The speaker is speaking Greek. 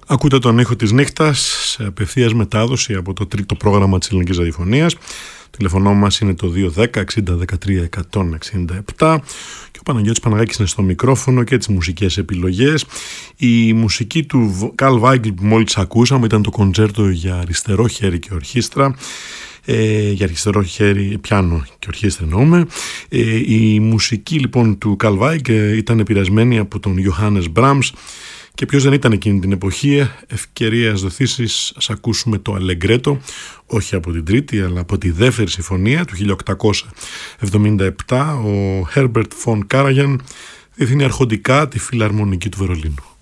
Ακούτε τον ήχο της νύχτας σε απευθείας μετάδοση από το τρίτο πρόγραμμα της Ελληνικής Ραδιοφωνίας. Το τηλεφωνό μας είναι το 210-60-13-167 και ο Παναγιώτης Παναγάκης είναι στο μικρόφωνο και τις μουσικές επιλογές. Η μουσική του Καρλ Βάιγκλ που μόλις ακούσαμε ήταν το κοντσέρτο για αριστερό χέρι και ορχήστρα. Για αριστερό χέρι, πιάνο και ορχήστρα εννοούμε. Η μουσική λοιπόν του Καρλ Βάιγκλ ήταν επηρεασμένη από τον Johannes Brahms. Και ποιος δεν ήταν εκείνη την εποχή, ευκαιρία δοθήσεις, ας ακούσουμε το Αλεγκρέτο, όχι από την τρίτη αλλά από τη δεύτερη συμφωνία του 1877. Ο Herbert von Karajan διευθύνει αρχοντικά τη Φιλαρμονική του Βερολίνου.